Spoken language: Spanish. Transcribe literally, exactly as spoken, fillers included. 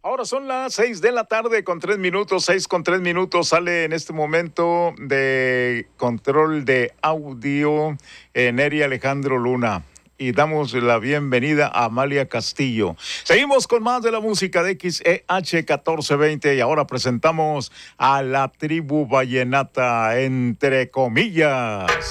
Ahora son las seis de la tarde con tres minutos, seis con tres minutos. Sale en este momento de control de audio eh, Neri Alejandro Luna. Y damos la bienvenida a Amalia Castillo. Seguimos con más de la música de X E H catorce veinte y ahora presentamos a la tribu vallenata, entre comillas.